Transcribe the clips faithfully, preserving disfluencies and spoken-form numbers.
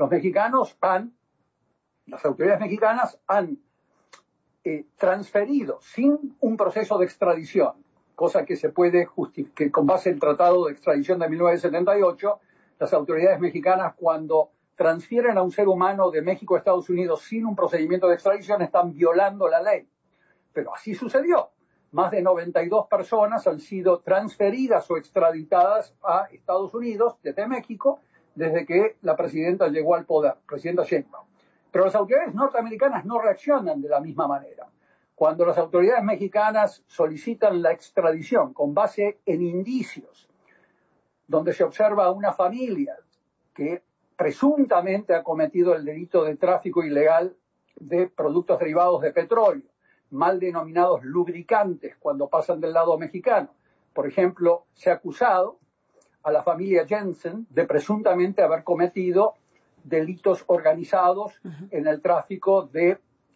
Los mexicanos han, las autoridades mexicanas han eh, transferido sin un proceso de extradición, cosa que se puede justificar, con base en el Tratado de Extradición de mil novecientos setenta y ocho, las autoridades mexicanas cuando transfieren a un ser humano de México a Estados Unidos sin un procedimiento de extradición están violando la ley. Pero así sucedió. Más de noventa y dos personas han sido transferidas o extraditadas a Estados Unidos desde México desde que la presidenta llegó al poder, presidenta Sheinbaum. Pero las autoridades norteamericanas no reaccionan de la misma manera. Cuando las autoridades mexicanas solicitan la extradición con base en indicios, donde se observa a una familia que presuntamente ha cometido el delito de tráfico ilegal de productos derivados de petróleo, mal denominados lubricantes cuando pasan del lado mexicano. Por ejemplo, se ha acusado a la familia Jensen de presuntamente haber cometido delitos organizados uh-huh. en el tráfico de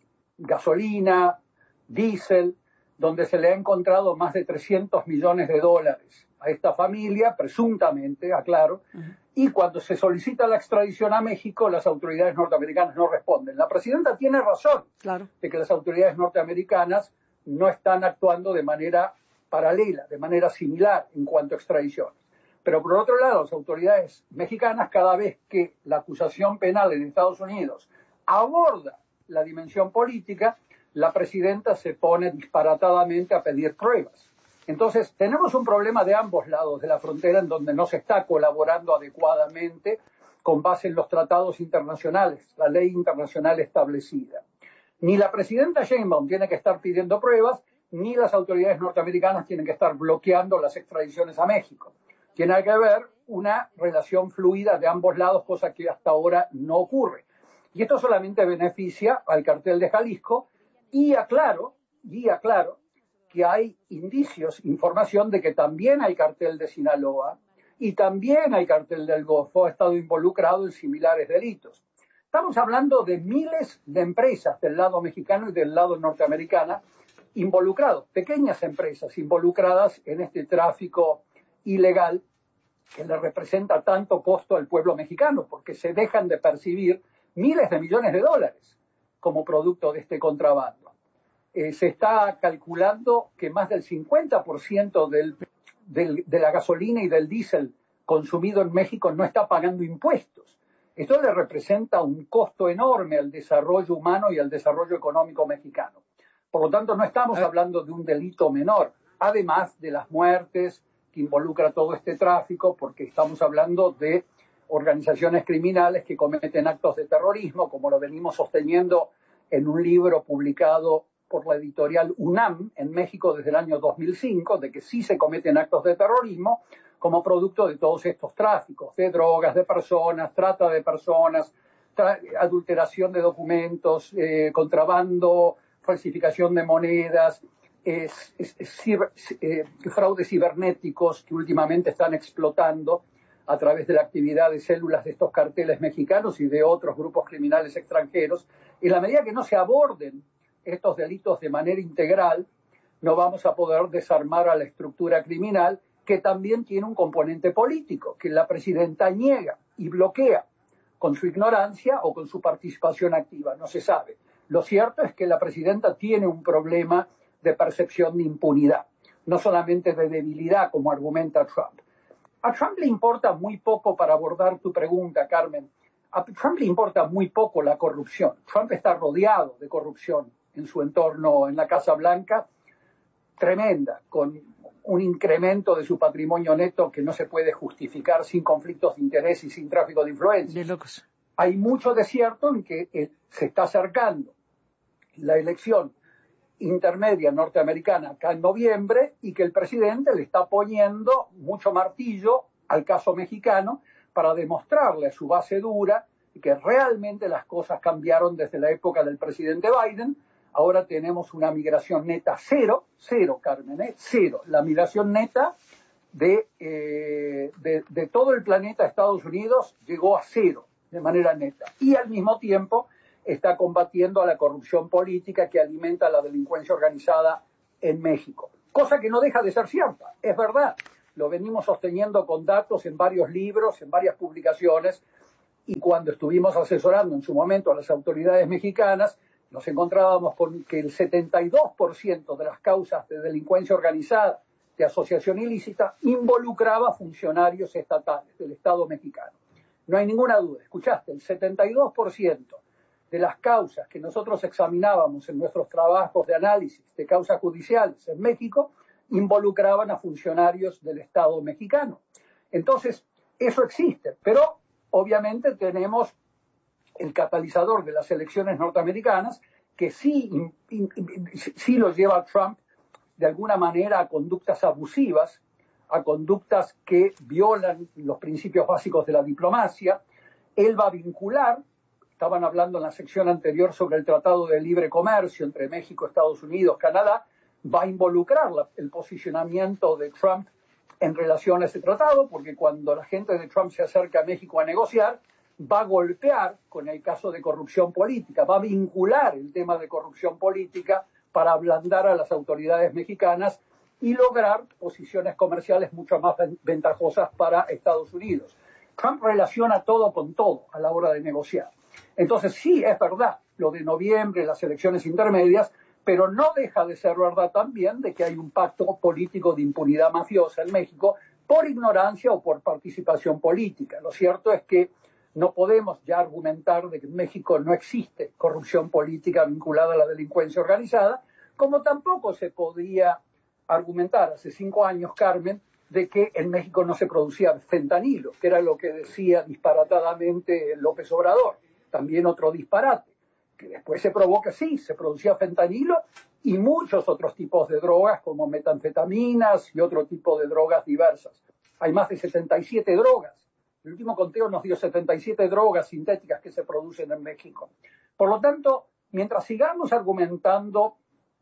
gasolina, diésel, donde se le ha encontrado más de trescientos millones de dólares a esta familia, presuntamente, aclaro, uh-huh. y cuando se solicita la extradición a México, las autoridades norteamericanas no responden. La presidenta tiene razón claro. de que las autoridades norteamericanas no están actuando de manera paralela, de manera similar en cuanto a extradición. Pero por otro lado, las autoridades mexicanas, cada vez que la acusación penal en Estados Unidos aborda la dimensión política, la presidenta se pone disparatadamente a pedir pruebas. Entonces, tenemos un problema de ambos lados de la frontera en donde no se está colaborando adecuadamente con base en los tratados internacionales, la ley internacional establecida. Ni la presidenta Sheinbaum tiene que estar pidiendo pruebas, ni las autoridades norteamericanas tienen que estar bloqueando las extradiciones a México. Tiene que haber una relación fluida de ambos lados, cosa que hasta ahora no ocurre. Y esto solamente beneficia al cartel de Jalisco y aclaro, y aclaro que hay indicios, información de que también hay cartel de Sinaloa y también hay cartel del Golfo, ha estado involucrado en similares delitos. Estamos hablando de miles de empresas del lado mexicano y del lado norteamericano involucrados, pequeñas empresas involucradas en este tráfico ilegal que le representa tanto costo al pueblo mexicano, porque se dejan de percibir miles de millones de dólares como producto de este contrabando. Eh, se está calculando que más del cincuenta por ciento del, del, de la gasolina y del diésel consumido en México no está pagando impuestos. Esto le representa un costo enorme al desarrollo humano y al desarrollo económico mexicano. Por lo tanto, no estamos hablando de un delito menor, además de las muertes que involucra todo este tráfico, porque estamos hablando de organizaciones criminales que cometen actos de terrorismo, como lo venimos sosteniendo en un libro publicado por la editorial UNAM en México desde el año dos mil cinco, de que sí se cometen actos de terrorismo como producto de todos estos tráficos, de drogas, de personas, trata de personas, adulteración de documentos, eh, contrabando, falsificación de monedas, es, es, es, ciber, eh, fraudes cibernéticos que últimamente están explotando a través de la actividad de células de estos carteles mexicanos y de otros grupos criminales extranjeros. En la medida que no se aborden estos delitos de manera integral, no vamos a poder desarmar a la estructura criminal, que también tiene un componente político, que la presidenta niega y bloquea con su ignorancia o con su participación activa, no se sabe. Lo cierto es que la presidenta tiene un problema de percepción de impunidad, no solamente de debilidad, como argumenta Trump. A Trump le importa muy poco, para abordar tu pregunta, Carmen, a Trump le importa muy poco la corrupción. Trump está rodeado de corrupción en su entorno, en la Casa Blanca, tremenda, con un incremento de su patrimonio neto que no se puede justificar sin conflictos de interés y sin tráfico de influencia. De locos. Hay mucho de cierto en que eh, se está acercando la elección intermedia norteamericana acá en noviembre y que el presidente le está poniendo mucho martillo al caso mexicano para demostrarle a su base dura que realmente las cosas cambiaron desde la época del presidente Biden. Ahora tenemos una migración neta cero, cero, Carmen, ¿eh? cero. La migración neta de, eh, de, de todo el planeta a Estados Unidos llegó a cero de manera neta. Y al mismo tiempo está combatiendo a la corrupción política que alimenta la delincuencia organizada en México. Cosa que no deja de ser cierta, es verdad. Lo venimos sosteniendo con datos en varios libros, en varias publicaciones. y cuando estuvimos asesorando en su momento a las autoridades mexicanas, nos encontrábamos con que el setenta y dos por ciento de las causas de delincuencia organizada, de asociación ilícita, involucraba funcionarios estatales del Estado mexicano. No hay ninguna duda, escuchaste, el setenta y dos por ciento de las causas que nosotros examinábamos en nuestros trabajos de análisis de causas judiciales en México involucraban a funcionarios del Estado mexicano. Entonces, eso existe, pero obviamente tenemos el catalizador de las elecciones norteamericanas, que sí, in, in, in, sí los lleva a Trump de alguna manera a conductas abusivas, a conductas que violan los principios básicos de la diplomacia. Él va a vincular, estaban hablando en la sección anterior sobre el Tratado de Libre Comercio entre México, Estados Unidos, Canadá, va a involucrar la, el posicionamiento de Trump en relación a ese tratado, porque cuando la gente de Trump se acerca a México a negociar, va a golpear con el caso de corrupción política, va a vincular el tema de corrupción política para ablandar a las autoridades mexicanas y lograr posiciones comerciales mucho más ventajosas para Estados Unidos. Trump relaciona todo con todo a la hora de negociar. Entonces sí, es verdad, lo de noviembre, las elecciones intermedias, pero no deja de ser verdad también de que hay un pacto político de impunidad mafiosa en México por ignorancia o por participación política. Lo cierto es que no podemos ya argumentar de que en México no existe corrupción política vinculada a la delincuencia organizada, como tampoco se podía argumentar hace cinco años, Carmen, de que en México no se producía fentanilo, que era lo que decía disparatadamente López Obrador. También otro disparate, que después se probó que sí, se producía fentanilo y muchos otros tipos de drogas como metanfetaminas y otro tipo de drogas diversas. Hay más de setenta y siete drogas. El último conteo nos dio setenta y siete drogas sintéticas que se producen en México. Por lo tanto, mientras sigamos argumentando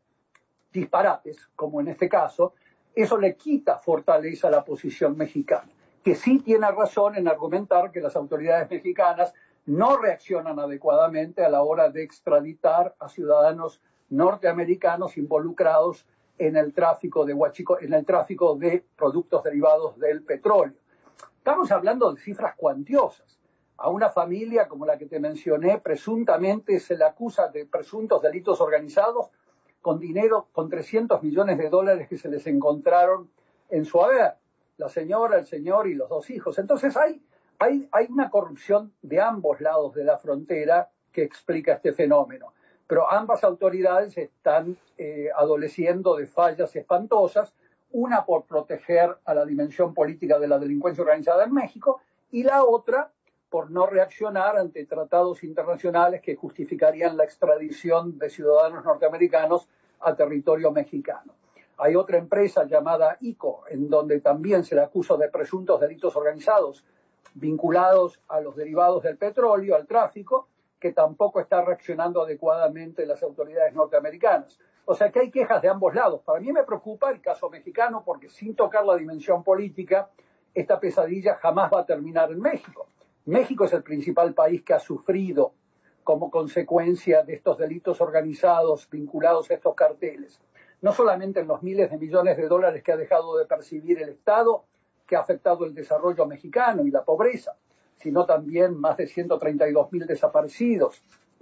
disparates, como en este caso, eso le quita fortaleza a la posición mexicana, que sí tiene razón en argumentar que las autoridades mexicanas no reaccionan adecuadamente a la hora de extraditar a ciudadanos norteamericanos involucrados en el tráfico de huachico, en el tráfico de productos derivados del petróleo. Estamos hablando de cifras cuantiosas. A una familia como la que te mencioné, presuntamente se le acusa de presuntos delitos organizados con dinero, con trescientos millones de dólares que se les encontraron en su haber. La señora, el señor y los dos hijos. Entonces hay, hay, hay una corrupción de ambos lados de la frontera que explica este fenómeno. Pero ambas autoridades están eh, adoleciendo de fallas espantosas, una por proteger a la dimensión política de la delincuencia organizada en México y la otra por no reaccionar ante tratados internacionales que justificarían la extradición de ciudadanos norteamericanos a territorio mexicano. Hay otra empresa llamada I C O, en donde también se le acusa de presuntos delitos organizados vinculados a los derivados del petróleo, al tráfico, que tampoco está reaccionando adecuadamente las autoridades norteamericanas. O sea que hay quejas de ambos lados. Para mí me preocupa el caso mexicano porque sin tocar la dimensión política, esta pesadilla jamás va a terminar en México. México es el principal país que ha sufrido como consecuencia de estos delitos organizados vinculados a estos carteles. No solamente en los miles de millones de dólares que ha dejado de percibir el Estado, que ha afectado el desarrollo mexicano y la pobreza, sino también más de ciento treinta y dos mil desaparecidos,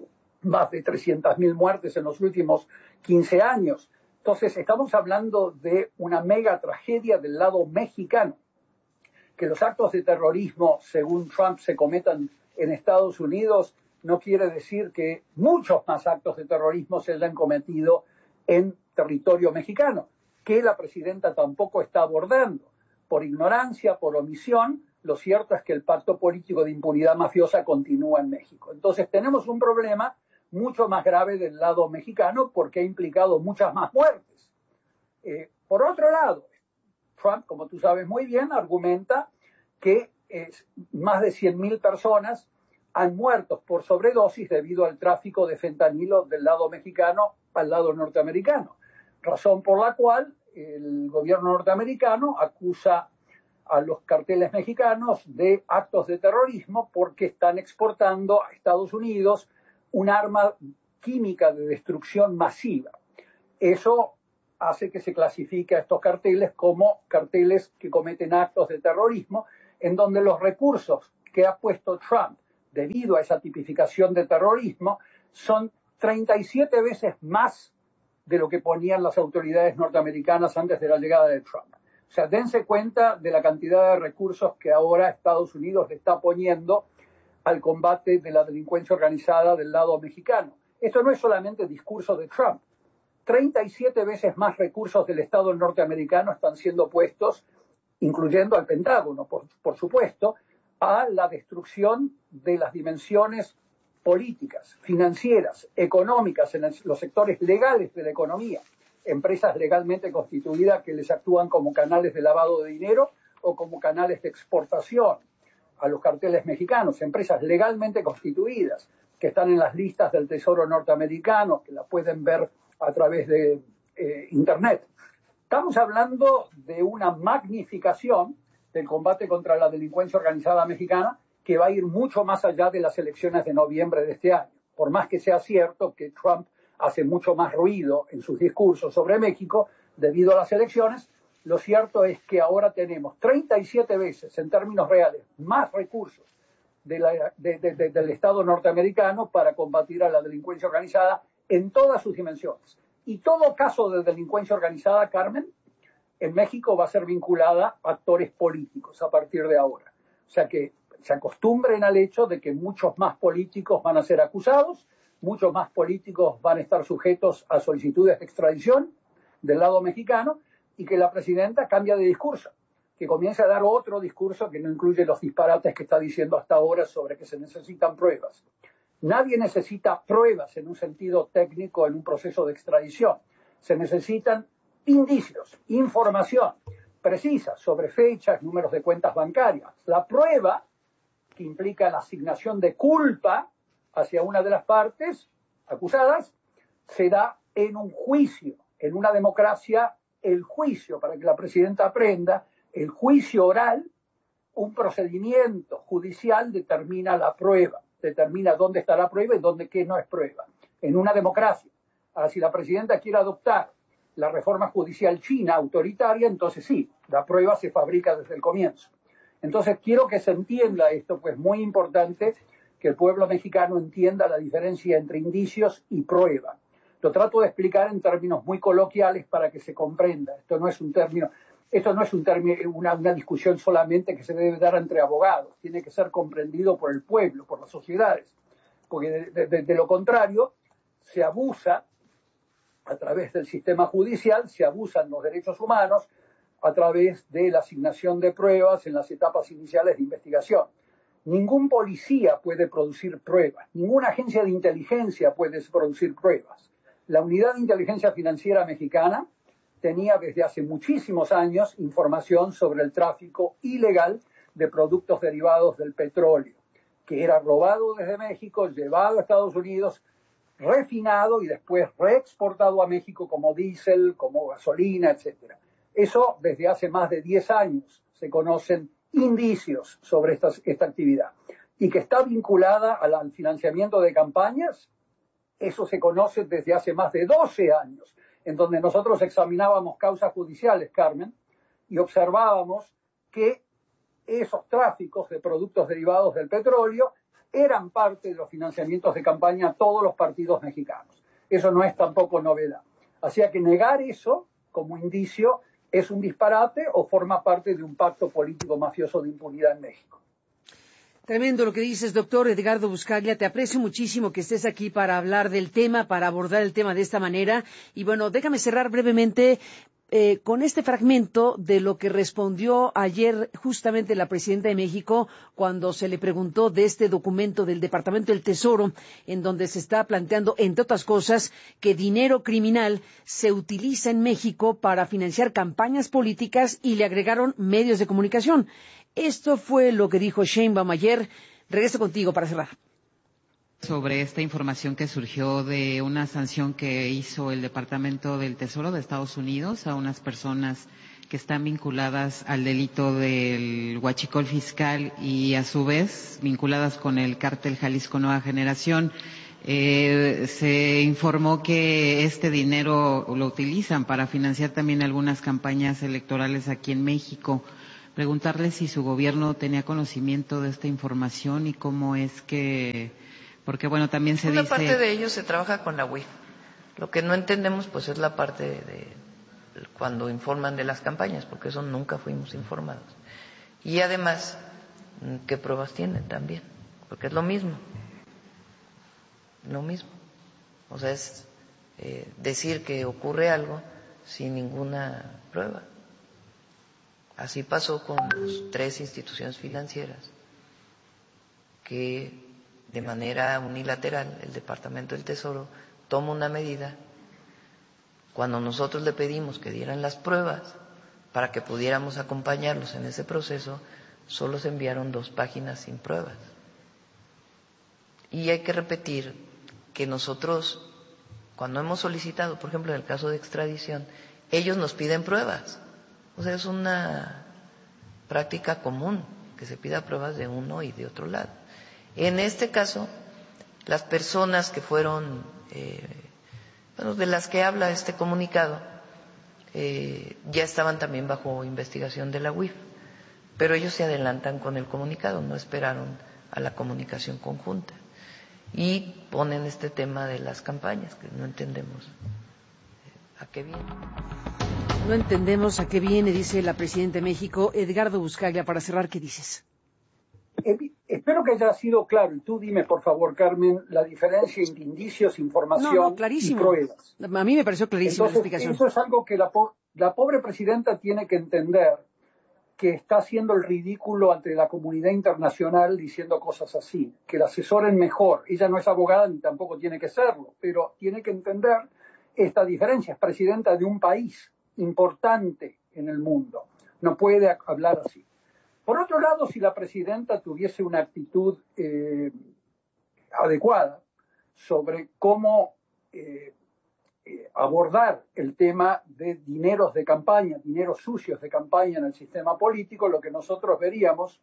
más de trescientas mil muertes en los últimos quince años. Entonces, estamos hablando de una mega tragedia del lado mexicano. Que los actos de terrorismo, según Trump, se cometan en Estados Unidos, no quiere decir que muchos más actos de terrorismo se hayan cometido en territorio mexicano, que la presidenta tampoco está abordando. Por ignorancia, por omisión, lo cierto es que el pacto político de impunidad mafiosa continúa en México. Entonces tenemos un problema mucho más grave del lado mexicano porque ha implicado muchas más muertes. Eh, por otro lado, Trump, como tú sabes muy bien, argumenta que eh, más de cien mil personas han muerto por sobredosis debido al tráfico de fentanilo del lado mexicano al lado norteamericano. Razón por la cual el gobierno norteamericano acusa a los carteles mexicanos de actos de terrorismo porque están exportando a Estados Unidos un arma química de destrucción masiva. Eso hace que se clasifique a estos carteles como carteles que cometen actos de terrorismo, en donde los recursos que ha puesto Trump debido a esa tipificación de terrorismo, son treinta y siete veces más de lo que ponían las autoridades norteamericanas antes de la llegada de Trump. O sea, dense cuenta de la cantidad de recursos que ahora Estados Unidos le está poniendo al combate de la delincuencia organizada del lado mexicano. Esto no es solamente discurso de Trump. treinta y siete veces más recursos del Estado norteamericano están siendo puestos, incluyendo al Pentágono, por, por supuesto, a la destrucción de las dimensiones políticas, financieras, económicas, en el, los sectores legales de la economía, empresas legalmente constituidas que les actúan como canales de lavado de dinero o como canales de exportación a los carteles mexicanos, empresas legalmente constituidas que están en las listas del Tesoro norteamericano, que la pueden ver a través de eh, Internet. Estamos hablando de una magnificación del combate contra la delincuencia organizada mexicana que va a ir mucho más allá de las elecciones de noviembre de este año. Por más que sea cierto que Trump hace mucho más ruido en sus discursos sobre México debido a las elecciones, lo cierto es que ahora tenemos treinta y siete veces, en términos reales, más recursos de la, de, de, de, del Estado norteamericano para combatir a la delincuencia organizada en todas sus dimensiones. Y todo caso de delincuencia organizada, Carmen, en México va a ser vinculada a actores políticos a partir de ahora. O sea que se acostumbren al hecho de que muchos más políticos van a ser acusados, muchos más políticos van a estar sujetos a solicitudes de extradición del lado mexicano y que la presidenta cambia de discurso, que comience a dar otro discurso que no incluye los disparates que está diciendo hasta ahora sobre que se necesitan pruebas. Nadie necesita pruebas en un sentido técnico en un proceso de extradición. Se necesitan indicios, información precisa sobre fechas, números de cuentas bancarias. La prueba, que implica la asignación de culpa hacia una de las partes acusadas, se da en un juicio. En una democracia, el juicio, para que la presidenta aprenda, el juicio oral, un procedimiento judicial determina la prueba, determina dónde está la prueba y dónde qué no es prueba. En una democracia. Ahora, si la presidenta quiere adoptar la reforma judicial china autoritaria, entonces sí, la prueba se fabrica desde el comienzo. Entonces quiero que se entienda esto, pues muy importante que el pueblo mexicano entienda la diferencia entre indicios y prueba. Lo trato de explicar en términos muy coloquiales para que se comprenda. Esto no es un término, esto no es un término, una, una discusión solamente que se debe dar entre abogados. Tiene que ser comprendido por el pueblo, por las sociedades. Porque de, de, de, de lo contrario, se abusa a través del sistema judicial, se abusan los derechos humanos a través de la asignación de pruebas en las etapas iniciales de investigación. Ningún policía puede producir pruebas, ninguna agencia de inteligencia puede producir pruebas. La Unidad de Inteligencia Financiera Mexicana tenía desde hace muchísimos años información sobre el tráfico ilegal de productos derivados del petróleo, que era robado desde México, llevado a Estados Unidos, refinado y después reexportado a México como diésel, como gasolina, etcétera. Eso desde hace más de diez años se conocen indicios sobre esta, esta actividad. Y que está vinculada al, al financiamiento de campañas, eso se conoce desde hace más de doce años, en donde nosotros examinábamos causas judiciales, Carmen, y observábamos que esos tráficos de productos derivados del petróleo eran parte de los financiamientos de campaña a todos los partidos mexicanos. Eso no es tampoco novedad. Así que negar eso como indicio es un disparate o forma parte de un pacto político mafioso de impunidad en México. Tremendo lo que dices, doctor Edgardo Buscaglia. Te aprecio muchísimo que estés aquí para hablar del tema, para abordar el tema de esta manera. Y bueno, déjame cerrar brevemente eh, con este fragmento de lo que respondió ayer justamente la presidenta de México cuando se le preguntó de este documento del Departamento del Tesoro, en donde se está planteando, entre otras cosas, que dinero criminal se utiliza en México para financiar campañas políticas y le agregaron medios de comunicación. Esto fue lo que dijo Sheinbaum ayer. Regreso contigo para cerrar. Sobre esta información que surgió de una sanción que hizo el Departamento del Tesoro de Estados Unidos a unas personas que están vinculadas al delito del huachicol fiscal y a su vez vinculadas con el cártel Jalisco Nueva Generación. Eh, se informó que este dinero lo utilizan para financiar también algunas campañas electorales aquí en México. preguntarle si su gobierno tenía conocimiento de esta información y cómo es que, porque bueno, también se Una dice... parte de ello se trabaja con la U I F. Lo que no entendemos pues es la parte de cuando informan de las campañas, porque eso nunca fuimos informados. Y además, ¿qué pruebas tienen también? Porque es lo mismo, lo mismo. O sea, es eh, decir que ocurre algo sin ninguna prueba. Así pasó con las tres instituciones financieras que de manera unilateral el Departamento del Tesoro toma una medida cuando nosotros le pedimos que dieran las pruebas para que pudiéramos acompañarlos en ese proceso. Solo se enviaron dos páginas sin pruebas. Y hay que repetir que nosotros, cuando hemos solicitado, por ejemplo, en el caso de extradición, ellos nos piden pruebas. O sea, es una práctica común que se pida pruebas de uno y de otro lado. En este caso, las personas que fueron, eh, bueno, de las que habla este comunicado, eh, ya estaban también bajo investigación de la U I F, pero ellos se adelantan con el comunicado, no esperaron a la comunicación conjunta y ponen este tema de las campañas que no entendemos a qué viene. No entendemos a qué viene, dice la presidenta de México. Edgardo Buscaglia, para cerrar, ¿qué dices? Eh, espero que haya sido claro, y tú dime, por favor, Carmen, la diferencia entre indicios, información no, no, clarísimo. y pruebas. A mí me pareció clarísima Entonces, la explicación. eso es algo que la, po la pobre presidenta tiene que entender, que está haciendo el ridículo ante la comunidad internacional diciendo cosas así, que la asesoren mejor. Ella no es abogada ni tampoco tiene que serlo, pero tiene que entender esta diferencia. Es presidenta de un país importante en el mundo. No puede hablar así. Por otro lado, si la presidenta tuviese una actitud eh, adecuada sobre cómo eh, eh, abordar el tema de dineros de campaña, dineros sucios de campaña en el sistema político, lo que nosotros veríamos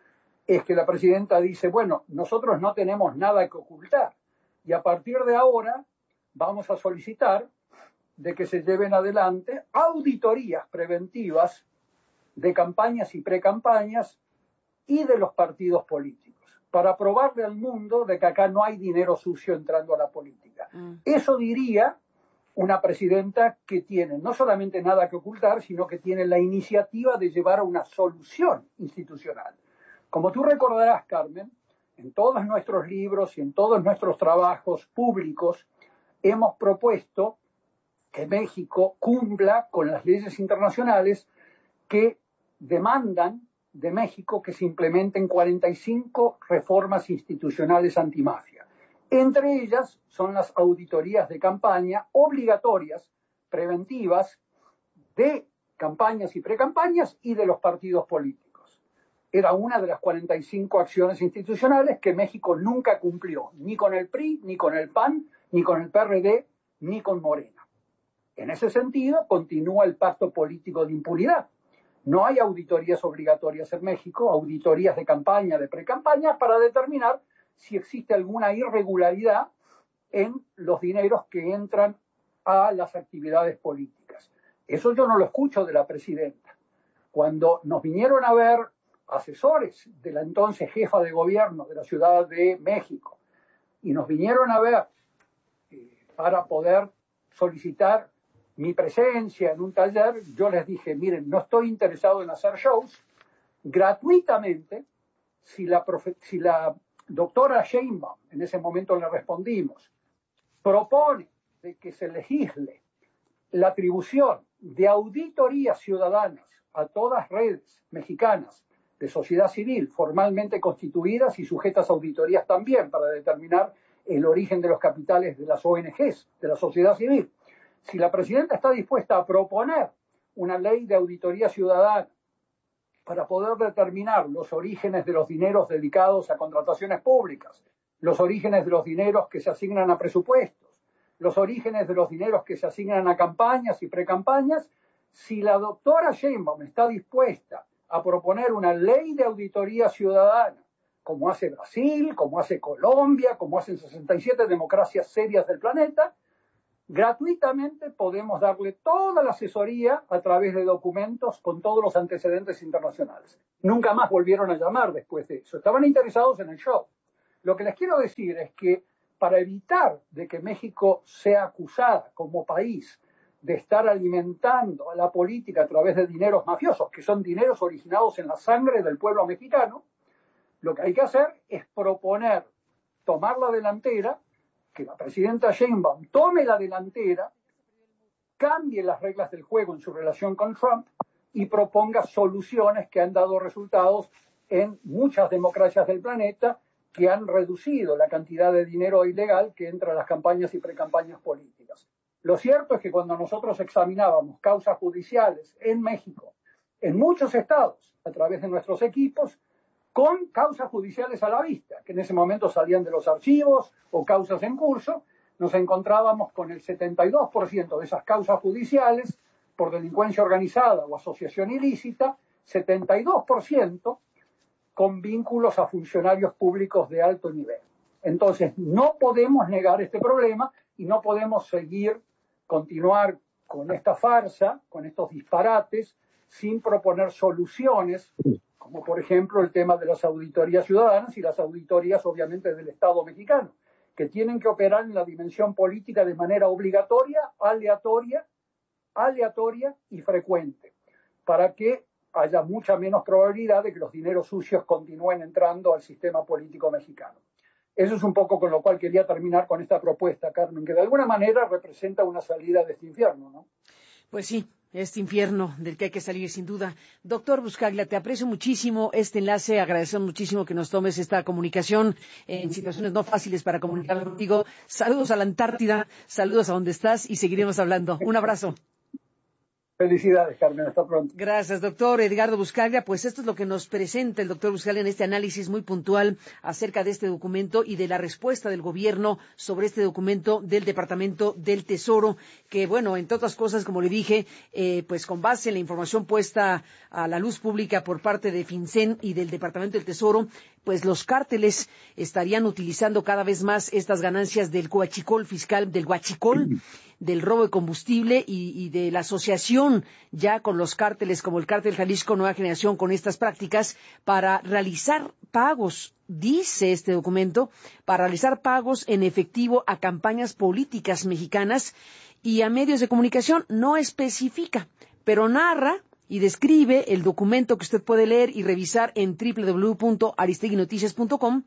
es que la presidenta dice, bueno, nosotros no tenemos nada que ocultar y a partir de ahora vamos a solicitar de que se lleven adelante auditorías preventivas de campañas y precampañas y de los partidos políticos, para probarle al mundo de que acá no hay dinero sucio entrando a la política. Mm. Eso diría una presidenta que tiene no solamente nada que ocultar, sino que tiene la iniciativa de llevar a una solución institucional. Como tú recordarás, Carmen, en todos nuestros libros y en todos nuestros trabajos públicos hemos propuesto que México cumpla con las leyes internacionales que demandan de México que se implementen cuarenta y cinco reformas institucionales antimafia. Entre ellas son las auditorías de campaña obligatorias, preventivas, de campañas y precampañas y de los partidos políticos. Era una de las cuarenta y cinco acciones institucionales que México nunca cumplió, ni con el P R I, ni con el P A N, ni con el P R D, ni con Morena. En ese sentido, continúa el pacto político de impunidad. No hay auditorías obligatorias en México, auditorías de campaña, de precampaña, para determinar si existe alguna irregularidad en los dineros que entran a las actividades políticas. Eso yo no lo escucho de la presidenta. Cuando nos vinieron a ver asesores de la entonces jefa de gobierno de la Ciudad de México y nos vinieron a ver eh, para poder solicitar mi presencia en un taller, yo les dije, miren, no estoy interesado en hacer shows, gratuitamente, si la, profe si la doctora Sheinbaum, en ese momento le respondimos, propone de que se legisle la atribución de auditorías ciudadanas a todas redes mexicanas de sociedad civil formalmente constituidas y sujetas a auditorías también para determinar el origen de los capitales de las O N Ges, de la sociedad civil. Si la presidenta está dispuesta a proponer una ley de auditoría ciudadana para poder determinar los orígenes de los dineros dedicados a contrataciones públicas, los orígenes de los dineros que se asignan a presupuestos, los orígenes de los dineros que se asignan a campañas y precampañas, si la doctora Sheinbaum está dispuesta a proponer una ley de auditoría ciudadana, como hace Brasil, como hace Colombia, como hacen sesenta y siete democracias serias del planeta, Gratuitamente podemos darle toda la asesoría a través de documentos con todos los antecedentes internacionales. Nunca más volvieron a llamar después de eso. Estaban interesados en el show. Lo que les quiero decir es que para evitar de que México sea acusada como país de estar alimentando a la política a través de dineros mafiosos, que son dineros originados en la sangre del pueblo mexicano, lo que hay que hacer es proponer tomar la delantera, que la presidenta Sheinbaum tome la delantera, cambie las reglas del juego en su relación con Trump y proponga soluciones que han dado resultados en muchas democracias del planeta, que han reducido la cantidad de dinero ilegal que entra a las campañas y precampañas políticas. Lo cierto es que cuando nosotros examinábamos causas judiciales en México, en muchos estados, a través de nuestros equipos, con causas judiciales a la vista, que en ese momento salían de los archivos o causas en curso, nos encontrábamos con el setenta y dos por ciento de esas causas judiciales por delincuencia organizada o asociación ilícita, setenta y dos por ciento con vínculos a funcionarios públicos de alto nivel. Entonces, no podemos negar este problema y no podemos seguir, continuar con esta farsa, con estos disparates, sin proponer soluciones, como por ejemplo el tema de las auditorías ciudadanas y las auditorías obviamente del Estado mexicano, que tienen que operar en la dimensión política de manera obligatoria, aleatoria, aleatoria y frecuente, para que haya mucha menos probabilidad de que los dineros sucios continúen entrando al sistema político mexicano. Eso es un poco con lo cual quería terminar con esta propuesta, Carmen, que de alguna manera representa una salida de este infierno, ¿no? Pues sí, este infierno del que hay que salir sin duda. Doctor Buscaglia, te aprecio muchísimo este enlace, agradecemos muchísimo que nos tomes esta comunicación en situaciones no fáciles para comunicar contigo. Saludos a la Antártida, saludos a donde estás y seguiremos hablando. Un abrazo. Felicidades, Carmen. Hasta pronto. Gracias, doctor Edgardo Buscaglia. Pues esto es lo que nos presenta el doctor Buscaglia en este análisis muy puntual acerca de este documento y de la respuesta del gobierno sobre este documento del Departamento del Tesoro, que, bueno, entre otras cosas, como le dije, eh, pues con base en la información puesta a la luz pública por parte de FinCEN y del Departamento del Tesoro, pues los cárteles estarían utilizando cada vez más estas ganancias del huachicol fiscal, del huachicol, del robo de combustible y, y de la asociación ya con los cárteles como el cártel Jalisco Nueva Generación con estas prácticas para realizar pagos, dice este documento, para realizar pagos en efectivo a campañas políticas mexicanas y a medios de comunicación. No especifica, pero narra y describe el documento que usted puede leer y revisar en doble u doble u doble u punto aristeguinoticias punto com.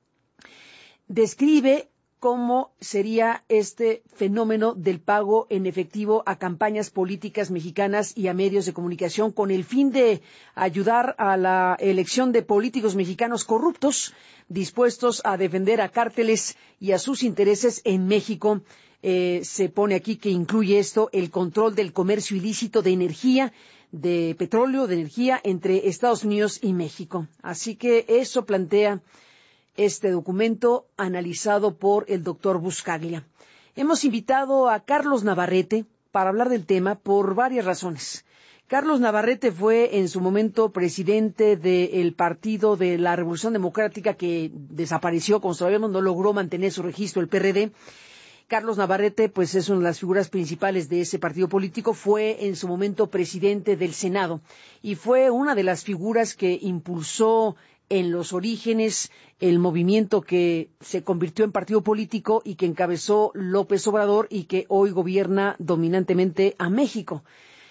Describe cómo sería este fenómeno del pago en efectivo a campañas políticas mexicanas y a medios de comunicación con el fin de ayudar a la elección de políticos mexicanos corruptos dispuestos a defender a cárteles y a sus intereses en México. Eh, se pone aquí que incluye esto el control del comercio ilícito de energía, de petróleo, de energía entre Estados Unidos y México. Así que eso plantea este documento analizado por el doctor Buscaglia. Hemos invitado a Carlos Navarrete para hablar del tema por varias razones. Carlos Navarrete fue en su momento presidente del Partido de la Revolución Democrática, que desapareció, como sabemos, no logró mantener su registro, el P R D. Carlos Navarrete, pues es una de las figuras principales de ese partido político, fue en su momento presidente del Senado y fue una de las figuras que impulsó en los orígenes el movimiento que se convirtió en partido político y que encabezó López Obrador y que hoy gobierna dominantemente a México.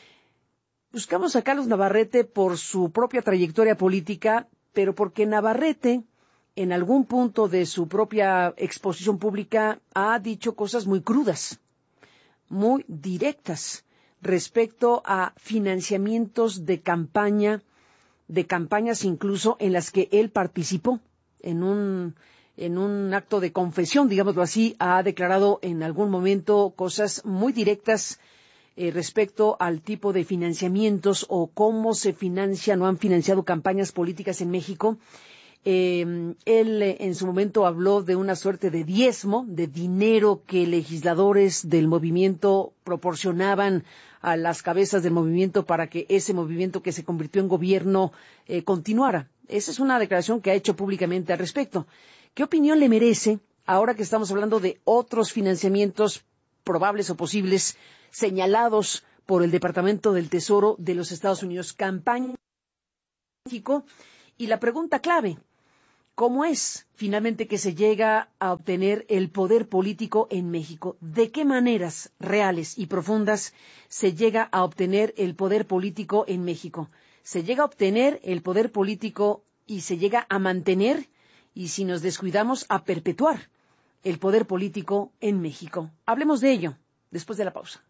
Buscamos a Carlos Navarrete por su propia trayectoria política, pero porque Navarrete, en algún punto de su propia exposición pública, ha dicho cosas muy crudas, muy directas, respecto a financiamientos de campaña, de campañas incluso en las que él participó en un, en un acto de confesión, digámoslo así, ha declarado en algún momento cosas muy directas eh, respecto al tipo de financiamientos o cómo se financian o han financiado campañas políticas en México. Eh, él eh, en su momento habló de una suerte de diezmo, de dinero que legisladores del movimiento proporcionaban a las cabezas del movimiento para que ese movimiento que se convirtió en gobierno eh, continuara. Esa es una declaración que ha hecho públicamente al respecto. ¿Qué opinión le merece, ahora que estamos hablando de otros financiamientos probables o posibles señalados por el Departamento del Tesoro de los Estados Unidos. Campaña en México. Y la pregunta clave, ¿cómo es finalmente que se llega a obtener el poder político en México? ¿De qué maneras reales y profundas se llega a obtener el poder político en México? ¿Se llega a obtener el poder político y se llega a mantener, y si nos descuidamos, a perpetuar el poder político en México? Hablemos de ello después de la pausa.